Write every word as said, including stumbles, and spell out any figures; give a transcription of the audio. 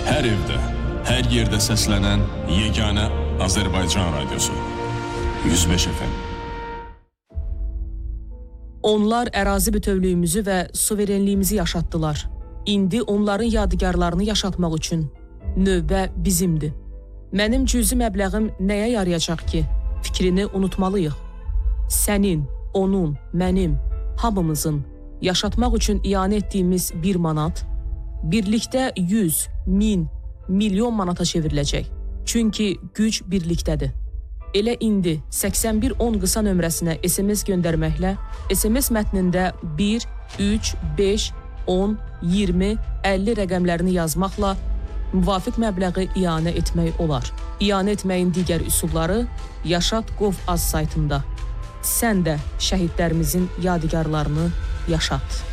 Hər evdə, hər yerdə səslənən yeganə Azərbaycan radiosu. yüz beş F M. Onlar ərazi bütövlüyümüzü və suverenliyimizi yaşatdılar. İndi onların yadigarlarını yaşatmaq üçün növbə bizimdir. Mənim cüzi məbləğim nəyə yarayacaq ki? Fikrini unutmalıyıq. Sənin, onun, mənim, hamımızın yaşatmaq üçün iyanə etdiyimiz bir manat, birlikdə yüz, min, milyon manata çevriləcək. Çünki güc birlikdədir. Elə indi səksən bir on qısa nömrəsinə S M S göndərməklə S M S mətnində bir, üç, beş, on, iyirmi, əlli rəqəmlərini yazmaqla müvafiq məbləği iyanə etmək olar. İyanə etməyin digər üsulları Yaşat nöqtə gov az saytında. Sən də şəhidlərimizin yadigarlarını yaşat.